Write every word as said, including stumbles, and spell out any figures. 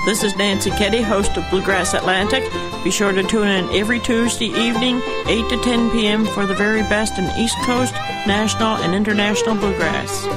This is Nancy Keddy, host of Bluegrass Atlantic. Be sure to tune in every Tuesday evening, eight to ten p.m. for the very best in East Coast, national, and international bluegrass.